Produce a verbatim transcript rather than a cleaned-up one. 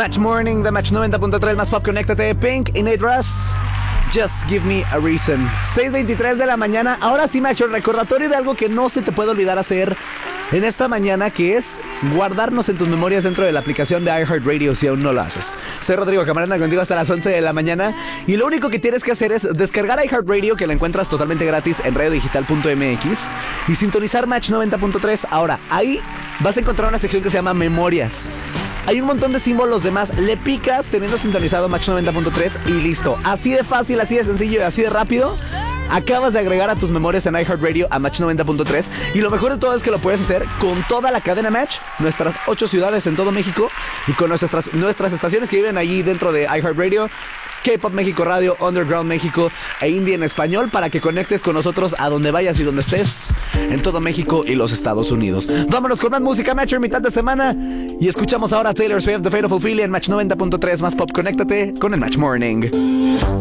Match Morning de Match noventa punto tres, más pop, conéctate. Pink y Nate Russ, Just Give Me a Reason. seis veintitrés de la mañana. Ahora sí, Macho, recordatorio de algo que no se te puede olvidar hacer en esta mañana, que es guardarnos en tus memorias dentro de la aplicación de iHeartRadio si aún no lo haces. Soy Rodrigo Camarena, contigo hasta las once de la mañana, y lo único que tienes que hacer es descargar iHeartRadio, que la encuentras totalmente gratis en radio digital punto m x, y sintonizar Match noventa punto tres. Ahora, ahí vas a encontrar una sección que se llama Memorias. Hay un montón de símbolos de más. Le picas teniendo sintonizado Match noventa punto tres y listo. Así de fácil, así de sencillo y así de rápido. Acabas de agregar a tus memorias en iHeartRadio a Match noventa punto tres. Y lo mejor de todo es que lo puedes hacer con toda la cadena Match, nuestras ocho ciudades en todo México, y con nuestras, nuestras estaciones que viven allí dentro de iHeartRadio: K-Pop México Radio, Underground México e Indie en español, para que conectes con nosotros a donde vayas y donde estés en todo México y los Estados Unidos. Vámonos con más música, Match, en mitad de semana, y escuchamos ahora Taylor Swift, The Fatal Feeling, en Match noventa punto tres, más pop. Conéctate con el Match Morning.